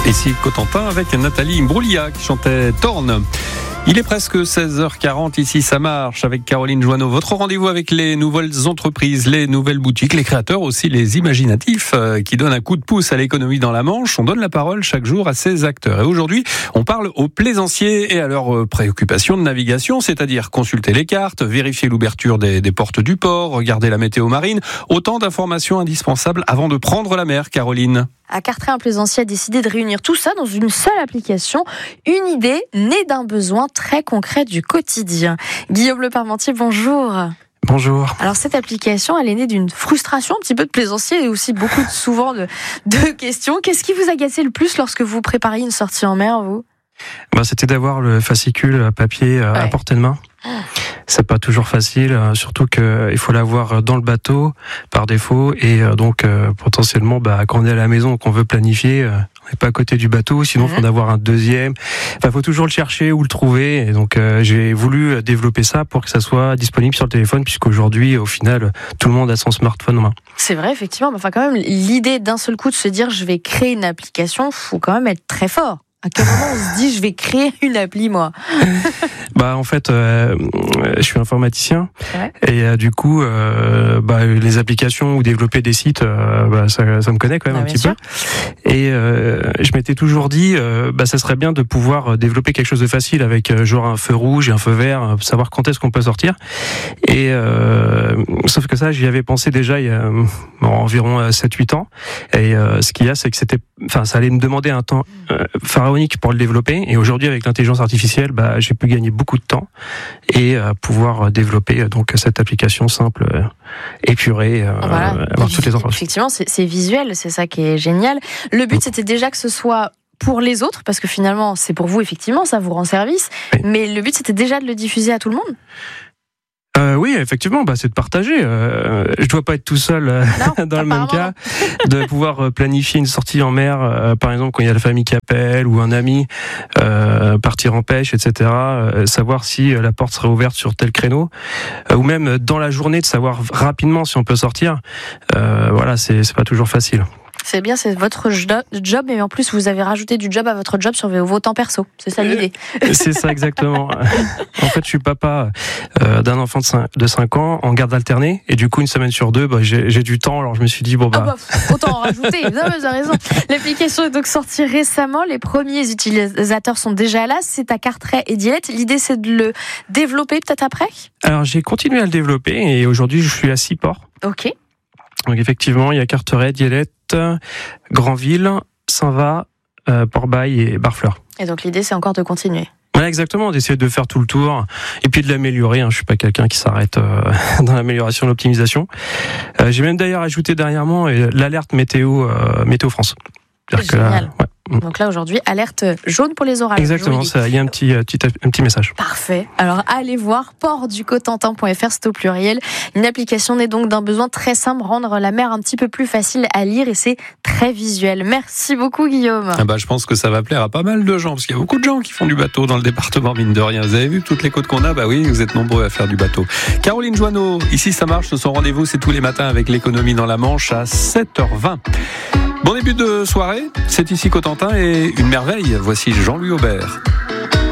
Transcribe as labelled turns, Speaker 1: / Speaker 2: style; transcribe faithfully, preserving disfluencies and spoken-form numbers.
Speaker 1: Ici Cotentin avec Nathalie Imbroulia qui chantait Torne. Il est presque seize heures quarante, ici ça marche avec Caroline Joanneau. Votre rendez-vous avec les nouvelles entreprises, les nouvelles boutiques, les créateurs aussi, les imaginatifs euh, qui donnent un coup de pouce à l'économie dans la Manche. On donne la parole chaque jour à ces acteurs. Et aujourd'hui, on parle aux plaisanciers et à leurs préoccupations de navigation, c'est-à-dire consulter les cartes, vérifier l'ouverture des, des portes du port, regarder la météo marine. Autant d'informations indispensables avant de prendre la mer, Caroline.
Speaker 2: À Carteret, un plaisancier a décidé de réunir tout ça dans une seule application. Une idée née d'un besoin très concret du quotidien. Guillaume Le Parmentier, bonjour.
Speaker 3: Bonjour.
Speaker 2: Alors cette application, elle est née d'une frustration un petit peu de plaisancier et aussi beaucoup de, souvent de, de questions. Qu'est-ce qui vous agacait le plus lorsque vous prépariez une sortie en mer, vous ?
Speaker 3: Bah, c'était d'avoir le fascicule papier ouais. à portée de main. C'est pas toujours facile, surtout qu'il faut l'avoir dans le bateau par défaut et donc euh, potentiellement bah, quand on est à la maison qu'on veut planifier, euh, on n'est pas à côté du bateau, sinon il mmh. faut en avoir un deuxième. Enfin, faut toujours le chercher ou le trouver. Et donc euh, j'ai voulu développer ça pour que ça soit disponible sur le téléphone, puisqu'aujourd'hui au final tout le monde a son smartphone en main.
Speaker 2: C'est vrai effectivement, mais enfin quand même l'idée d'un seul coup de se dire je vais créer une application, faut quand même être très fort. À quel moment on se dit je vais créer une appli moi ?
Speaker 3: Bah en fait, euh, je suis informaticien
Speaker 2: ouais.
Speaker 3: et euh, du coup, euh, bah, les applications ou développer des sites, euh, bah, ça, ça me connaît quand même bah, un petit sûr. peu. Et euh, je m'étais toujours dit, euh, bah ça serait bien de pouvoir développer quelque chose de facile avec euh, genre un feu rouge et un feu vert, savoir quand est-ce qu'on peut sortir. Et euh, sauf que ça, j'y avais pensé déjà il y a bon, environ sept huit ans. Et euh, ce qu'il y a, c'est que c'était, enfin, ça allait me demander un temps euh, pharaonique pour le développer. Et aujourd'hui, avec l'intelligence artificielle, bah, j'ai pu gagner beaucoup de temps et euh, pouvoir développer euh, donc cette application simple, euh, épurée, euh,
Speaker 2: voilà.
Speaker 3: avoir toutes les informations.
Speaker 2: Effectivement, c'est, c'est visuel, c'est ça qui est génial. Le but, c'était déjà que ce soit pour les autres, parce que finalement, c'est pour vous, effectivement, ça vous rend service. Oui. Mais le but, c'était déjà de le diffuser à tout le monde.
Speaker 3: Euh, oui, effectivement, bah, c'est de partager. Euh, je dois pas être tout seul euh, non, dans le même cas, de pouvoir planifier une sortie en mer, euh, par exemple quand il y a la famille qui appelle ou un ami, euh, partir en pêche, et cetera. Euh, savoir si la porte sera ouverte sur tel créneau, euh, ou même dans la journée de savoir rapidement si on peut sortir. Euh, voilà, c'est c'est pas toujours facile.
Speaker 2: C'est bien, c'est votre job, et en plus vous avez rajouté du job à votre job sur vos temps perso. C'est ça l'idée.
Speaker 3: C'est ça exactement. En fait, je suis papa euh, d'un enfant de cinq ans en garde alternée, et du coup une semaine sur deux, bah, j'ai, j'ai du temps. Alors je me suis dit bon bah,
Speaker 2: ah bah autant en rajouter. Non, mais vous avez raison. L'application est donc sortie récemment. Les premiers utilisateurs sont déjà là. C'est à Carteret et Dielette. L'idée c'est de le développer peut-être après.
Speaker 3: Alors j'ai continué à le développer et aujourd'hui je suis à six ports.
Speaker 2: Ok.
Speaker 3: Donc effectivement, il y a Carteret, Dielette, Granville, Saint-Va, euh, Port-Bail et Barfleur.
Speaker 2: Et donc l'idée, c'est encore de continuer.
Speaker 3: Voilà, exactement, d'essayer de faire tout le tour et puis de l'améliorer. Hein. Je suis pas quelqu'un qui s'arrête euh, dans l'amélioration, l'optimisation. Euh, j'ai même d'ailleurs ajouté dernièrement euh, l'alerte météo, euh, météo France.
Speaker 2: C'est génial. Là, ouais. Donc là aujourd'hui, alerte jaune pour les orages.
Speaker 3: Exactement, ça, il y a un petit, euh, petit, un petit message.
Speaker 2: Parfait. Alors allez voir port du cotentin point f r, c'est au pluriel. Une application née donc d'un besoin très simple, rendre la mer un petit peu plus facile à lire, et c'est très visuel. Merci beaucoup Guillaume.
Speaker 1: Ah bah, je pense que ça va plaire à pas mal de gens, parce qu'il y a beaucoup de gens qui font du bateau dans le département, mine de rien. Vous avez vu toutes les côtes qu'on a? Bah oui, vous êtes nombreux à faire du bateau. Caroline Joanneau, ici ça marche, son rendez-vous c'est tous les matins avec l'économie dans la Manche à sept heures vingt. Bon début de soirée, c'est ici Cotentin et une merveille, voici Jean-Louis Aubert.